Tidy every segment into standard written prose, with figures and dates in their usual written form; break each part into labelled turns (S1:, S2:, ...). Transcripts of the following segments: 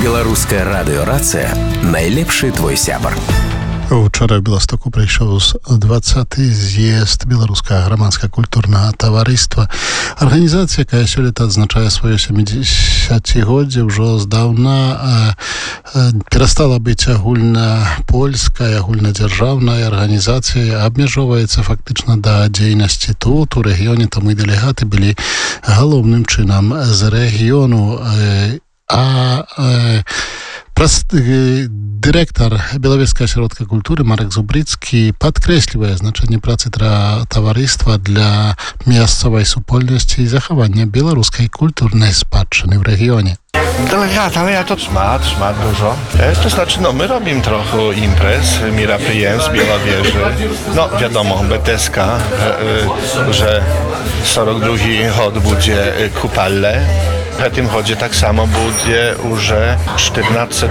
S1: Беларуская радыёрацыя найлепшы твой сябар.
S2: Учора в Беластоку прийшов 20-й з'їзд Білоруського громадсько-культурного товариства. Організація, яка сьогодні відзначає своє 70-годдя, вже здавна перестала бути агульнопольською, агульнодержавною організацією, обмежовується фактично до діяльності тут, у регіоні, тому і делегати були головним чином з регіону. Dyrektor Białowieskiego Ośrodka Kultury Marek Zubrycki podkreślił znaczenie pracy towarzystwa dla miejscowej wspólności i zachowania białoruskiej kulturnej spadczyny w regionie.
S3: Delegat, ale ja to szmat dużo. To znaczy, my robimy trochę imprez, мероприятий w Białowieży. Wiadomo, Beteska, że 42 hod będzie kupale. W tym chodzie tak samo będzie już 14.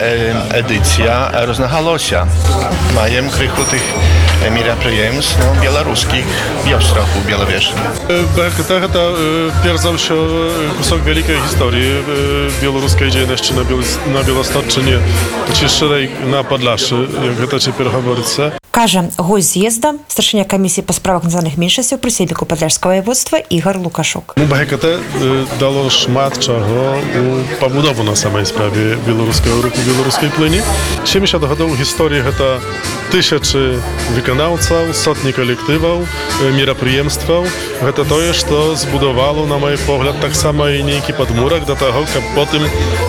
S3: edycja Roznachalosia. Mają krychu tych мероприятий białoruskich w Ostrochu, Białowieży.
S4: БХКТ – это, перш за все, кусок великой истории белорусской деятельности на Белосточчине, чи ширей на Подляші, як це тепер говориться.
S5: Каже гость з'їзда, старшиня комісії по справах національних меншостей при Сельнику Подляшського воєводства Ігор Лукашук.
S4: БХКТ дало шмат чого у побудову на самій справі білоруського руху, білоруської плині. 70 років історії – це тисячі виконавців, сотні колективів, мероприємств. Це те, що збудувало, на мій погляд, так само і некий подмурок до того, як потім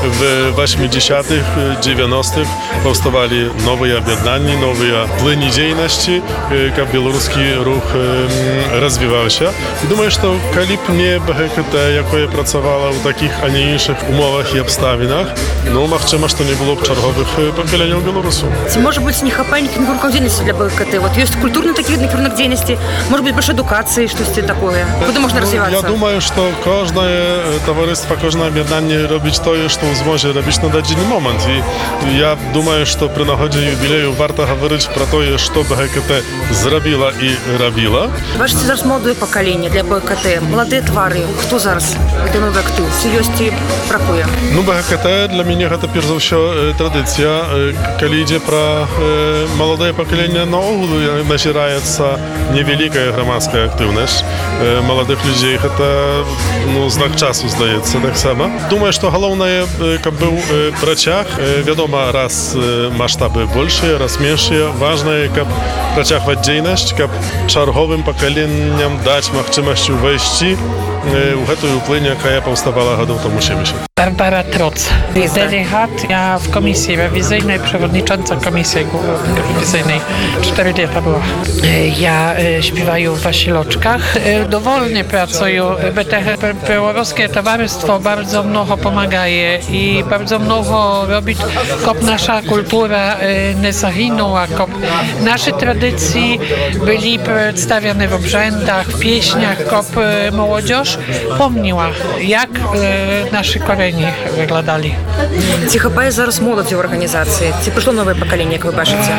S4: в 80-х, 90-х повставали нові об'єднання, нові плині діяльності, як білоруський рух розвивався. І думаю, що коли б не БХКТ, яке працювало у таких, а не інших умовах і обставинах, можливо, що не було б чергових поколінь у Білорусі.
S6: Це може бути не хапає никаких руков деятельности для БХКТ. Вот есть культурные такие например, деятельности, может быть, больше эдукации, что-то такое. Куда можно развиваться?
S4: Я думаю, что каждое товариство, каждое объединение робить то, что зможе робить на данный момент. И я думаю, что при нагоді юбилею варто говорить про то, что БХКТ зробила и робила.
S6: Бачите, зараз молодое поколение для БХКТ, молодые твари. Хто зараз? Це новий актив. Серйозно бракує.
S4: БХКТ для мене це перш за все традиція. Коли йде про молодое поколение, на огулу назирається невелика громадська активність молодих людей. Це знак часу, здається, так само. Думаю, що головне, щоб був протяг. Відомо, раз масштаби більші, раз менші. Важливо, щоб протяг в діяльність, щоб черговим поколінням дати можливість ввести у эту плынь, яка powstawała годом тому 70.
S7: Barbara Troc, delegat. Ja w komisji rewizyjnej, przewodnicząca komisji rewizyjnej 4 lata była. Ja śpiewaję w Wasiloczkach. Dowolnie pracuję. Białoruskie towarzystwo bardzo mnogo pomagaje i bardzo mnogo robi, kop nasza kultura nie zaginęła, kop nasze tradycje byli przedstawiane w obrzędach, w pieśniach, kop młodzież pomniła, jak наші корені виглядали.
S6: Ці хапає зараз молоді в організації? Ці прийшло нове покоління, як ви бачите?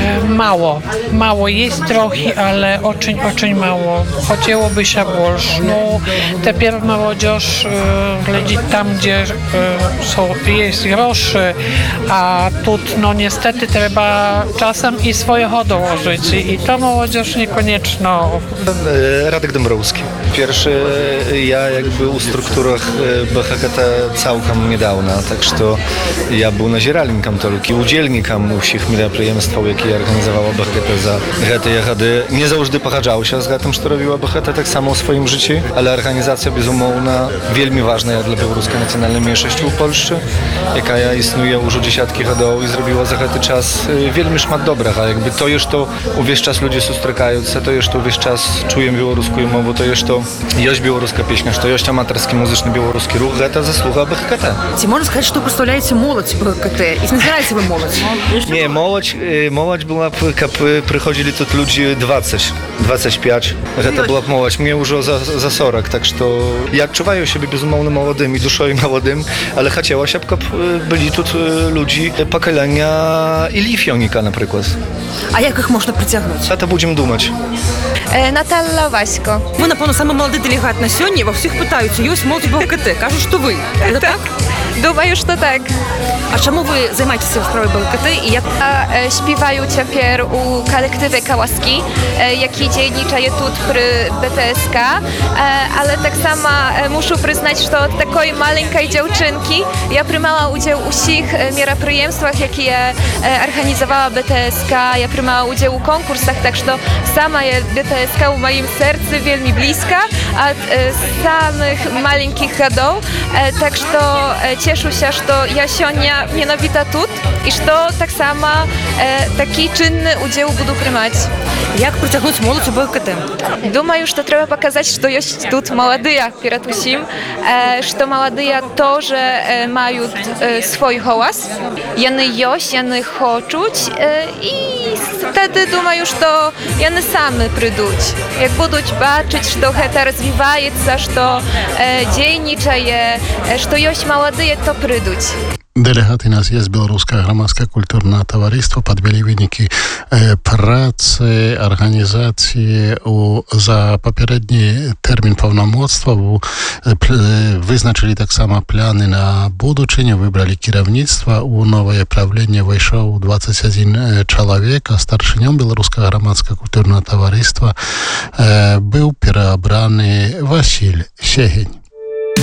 S7: Mało jest trochę, ale очень mało. Хотілоby się більше. Тепер młodzież глядить там, gdzie jest groszy, a тут, niestety trzeba czasem i swojego dołożyć i to młodzież niekoniecznie.
S8: Radek Dąbrowski. Pierwszy ja jakby u strukturach БХКТ całkiem niedawno, tak że ja był nazieralnikiem tylko i udzielnikiem wszystkich мероприятий, jakie organizowała БХКТ za te jechady. Nie zawsze pochadzał się z tym, co robiła БХКТ tak samo w swoim życiu, ale organizacja bezumowna, wielmi ważna dla białoruskiej nacjonalnej mniejszości w Polsce, jaka istnieje już dziesiątki lat i zrobiła za ten czas wielmi szmat dobrach, a jakby to już to uwierz czas ludzie spotykają się, to już to uwierz czas czują białoruską mowę, to już to jest białoruska pieśnia, to jest amatorski muzyczny białoruski ruch, to zasługa БХКТ.
S6: Ці можна сказати, що представляєте молодь БХКТ? І не збираєте ви молодь?
S8: Nie, молодь była, kiedy przychodzili tu ludzie 20, 25. To była молодь. Mnie już za 40, tak że ja czuwają siebie bezumownie młodymi, duszą i młodym, ale chciała się, żeby byli tu ludzie pokolenia Ilifionika na przykład.
S6: A jak ich można przyciągnąć?
S8: A to będziemy думать.
S9: Наталла Васько.
S6: Ви, напевно, саме молодий делегат на сьогодні, во всіх питаються, є молодь БХКТ, кажуть, що ви. Це так?
S9: Думаю, що так.
S6: А чому ви займаєтеся справою БГКТ і як?
S9: Я співаю тепер у колективі «Каласки», який діє тут при БТСК, але так само мушу признати, що від такої маленької дівчинки я приймала уділ у всіх мероприємствах, які організувала БТСК, я приймала уділ у конкурсах, так що сама БТСК у моїм серці вельми близько від самих маленьких годов, так що тішуся, що я сьогодні mianowicie тут i że tak samo taki czynny udział буду приймати.
S6: Як притягнути молодь у БГКТ?
S9: Думаю, что треба показать, что есть тут молодые перед усім, что молодые тоже мають свой голос. Яны есть, яны хочуть, і вtedy думаю, що яны самі прийдуть. Як будуть бачити, що це розвивається, що дійничає, що є молоді, то прийдуть.
S2: Делегаты нас есть Белорусское громадское культурное товариство, подвели выники працы, организации за попередний термин повномоцтва, вызначили так само планы на будущее, выбрали керівництво, у новое правление вошел 21 человек, а старшинем Белорусского громадского культурного товариства был переобранный Василь Щегень.